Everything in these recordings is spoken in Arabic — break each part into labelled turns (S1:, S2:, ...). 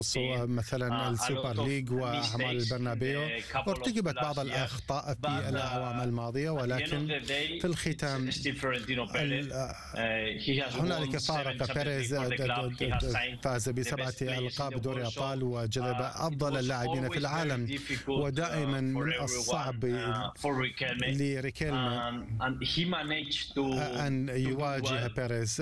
S1: مثلا السوبر ليج وأعمال البرنابيو، وارتكبت بعض الأخطاء في الأعوام الماضية، ولكن في الختام هنالك فارق. بيريز فاز ب7 ألقاب دوري أبطال وجذب أفضل اللاعبين في العالم، ودائما من الصعب لريكيلمي أن يواجه بيريز.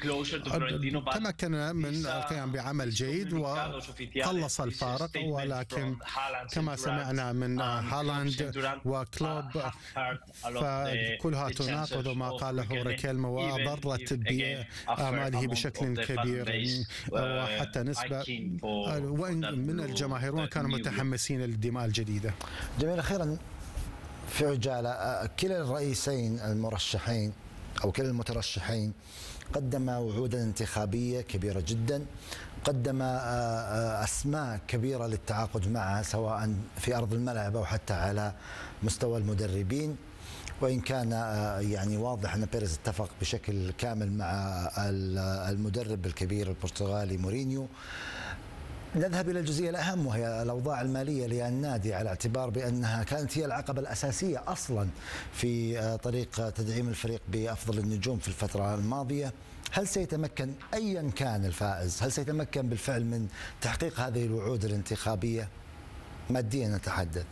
S1: تمكن من القيام بعمل جيد وقلص الفارق، ولكن كما سمعنا من هالاند وكلوب فكلها تناقض ما قاله ريكيلمي، وأضرت بأعماله بشكل كبير، وحتى نسبة وإن من الجماهير وإن كانوا متحمسين للدماء الجديدة.
S2: جميل. أخيرا في عجالة، كلا الرئيسين المرشحين أو كلا المترشحين قدم وعودا انتخابية كبيرة جدا، قدم أسماء كبيرة للتعاقد معها سواء في أرض الملعب أو حتى على مستوى المدربين، وإن كان يعني واضح أن بيريز اتفق بشكل كامل مع المدرب الكبير البرتغالي مورينيو. نذهب إلى الجزئية الأهم وهي الأوضاع المالية للنادي، على اعتبار بأنها كانت هي العقبة الأساسية أصلا في طريق تدعيم الفريق بأفضل النجوم في الفترة الماضية. هل سيتمكن أيا كان الفائز، هل سيتمكن بالفعل من تحقيق هذه الوعود الانتخابية ماديا نتحدث؟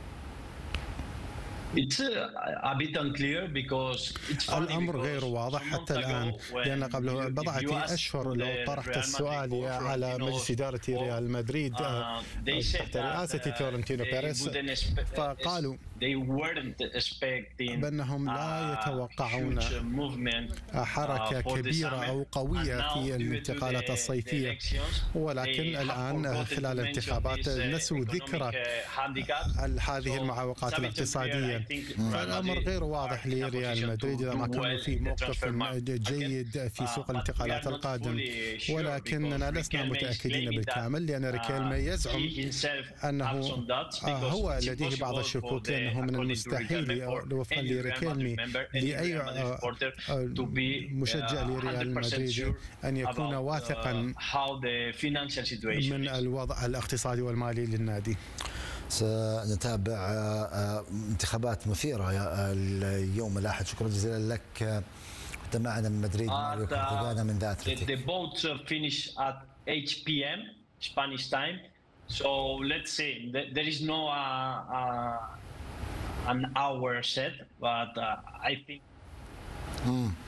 S1: الأمر غير واضح حتى الآن، لأن قبل بضعة أشهر لو طرحت السؤال على مجلس إدارة ريال مدريد تحت رئاسة فلورنتينو بيريز فقالوا بأنهم لا يتوقعون حركة كبيرة أو قوية في الانتقالات الصيفية، ولكن الآن خلال الانتخابات نسوا ذكرى هذه المعوقات الاقتصادية. فالأمر غير واضح لريال مدريد إذا ما كانوا في موقف جيد في سوق الانتقالات القادم، ولكننا لسنا متأكدين بالكامل، لأن ريكيلمي يزعم أنه هو لديه بعض الشكوك، لأنه من المستحيل وفقا لريكيلمي لأي مشجع لريال مدريد أن يكون واثقا من الوضع الاقتصادي والمالي للنادي.
S2: سنتابع انتخابات مثيرة اليوم الأحد. شكرا جزيلا لك. كنت معنا من مدريد ماريو كورتيغانا من ذا أتلتيك.
S3: The votes finish at 8 p.m. Spanish time. So let's say there is no an hour set, but I think